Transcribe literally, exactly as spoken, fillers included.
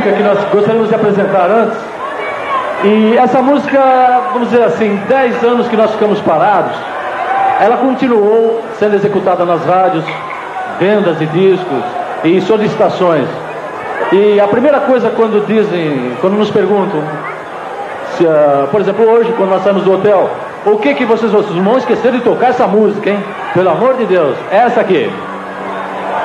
música que nós gostaríamos de apresentar antes. E essa música, vamos dizer assim, dez anos que nós ficamos parados, ela continuou sendo executada nas rádios, vendas de discos e solicitações. E a primeira coisa quando dizem, quando nos perguntam, se, uh, por exemplo, hoje, quando nós saímos do hotel, o que que vocês, vocês vão esquecer de tocar essa música, hein? Pelo amor de Deus, essa aqui.